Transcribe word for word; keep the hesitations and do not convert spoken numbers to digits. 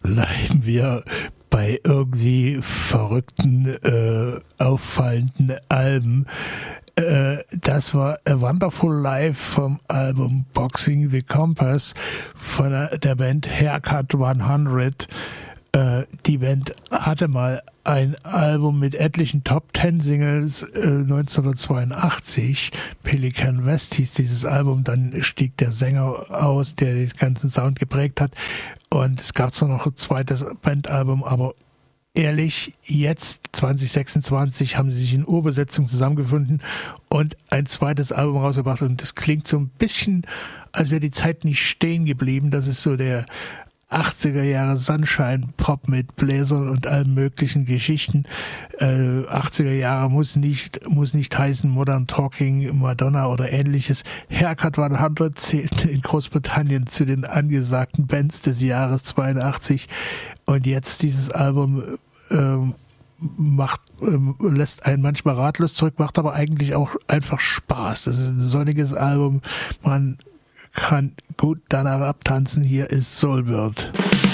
bleiben wir bei irgendwie verrückten, äh, auffallenden Alben. Äh, das war A Wonderful Life vom Album Boxing the Compass von der, der Band Haircut hundert. Äh, die Band hatte mal ein Album mit etlichen Top-Ten-Singles äh, neunzehnhundertzweiundachtzig. Pelican West hieß dieses Album. Dann stieg der Sänger aus, der den ganzen Sound geprägt hat. Und es gab zwar noch ein zweites Bandalbum, aber ehrlich, jetzt zwanzig sechsundzwanzig haben sie sich in Urbesetzung zusammengefunden und ein zweites Album rausgebracht. Und das klingt so ein bisschen, als wäre die Zeit nicht stehen geblieben. Das ist so der achtziger Jahre Sunshine-Pop mit Bläsern und allen möglichen Geschichten. Äh, achtziger Jahre muss nicht, muss nicht heißen Modern Talking, Madonna oder ähnliches. Haircut hundert zählt in Großbritannien zu den angesagten Bands des Jahres zweiundachtzig. Und jetzt dieses Album ähm, macht, ähm, lässt einen manchmal ratlos zurück, macht aber eigentlich auch einfach Spaß. Das ist ein sonniges Album. Man kann gut danach abtanzen. Hier ist Soulbird.